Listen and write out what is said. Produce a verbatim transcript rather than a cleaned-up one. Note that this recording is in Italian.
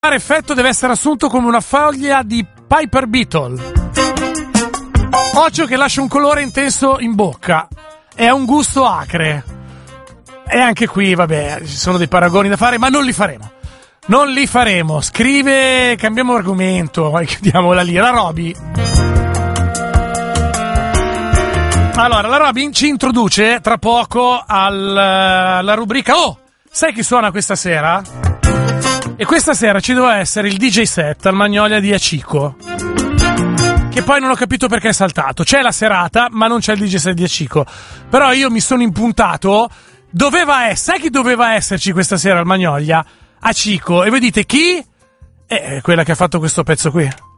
Effetto deve essere assunto come una foglia di Piper Beetle. Occhio che lascia un colore intenso in bocca e ha un gusto acre. E anche qui, vabbè, ci sono dei paragoni da fare, ma non li faremo. Non li faremo. Scrive, cambiamo argomento, chiudiamola lì. La Roby. Allora, la Roby ci introduce tra poco alla, alla rubrica. Oh, sai chi suona questa sera? E questa sera ci doveva essere il D J set al Magnolia di Acico, che poi non ho capito perché è saltato. C'è la serata, ma non c'è il D J set di Acico. Però io mi sono impuntato. Doveva essere, sai chi doveva esserci questa sera al Magnolia? Acico. E voi dite chi? È quella che ha fatto questo pezzo qui.